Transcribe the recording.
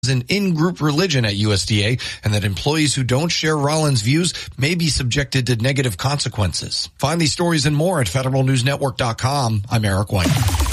an in-group religion at USDA and that employees who don't share Rollins' views may be subjected to negative consequences. Find these stories and more at federalnewsnetwork.com. I'm Eric White.